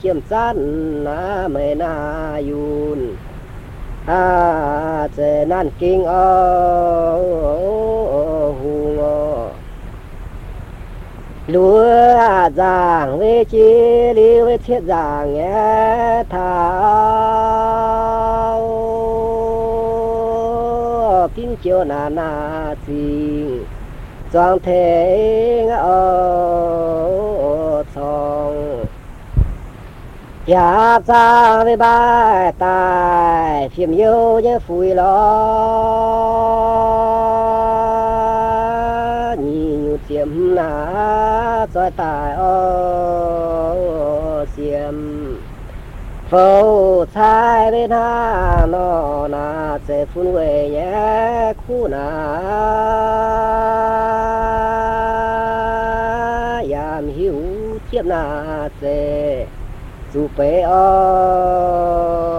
chiêm chán na mê na yun chế nan kinh hùng lúa giảng với chi lý với thiết giảng nghe thao kinh chiều na xin doang thế song ya ra với ba tài phim yêu với phùi lo nhiều tiệm na cho tài xiêm phâu thái bên ha nó na sẽ phun về nhé khu na yam hiu chiêm na sẽ dù bé